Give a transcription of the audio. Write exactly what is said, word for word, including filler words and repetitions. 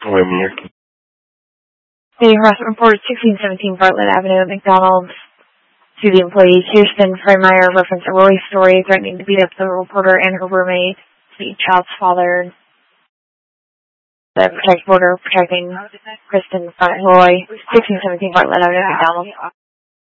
I'm here. The harassment report sixteen seventeen Bartlett Avenue at McDonald's. To the employee, Kirsten Freimeyer referenced a Roy story threatening to beat up the reporter and her roommate, the child's father. The protect border protecting Kristen Roy, sixteen seventeen Bartlett Avenue at McDonald's.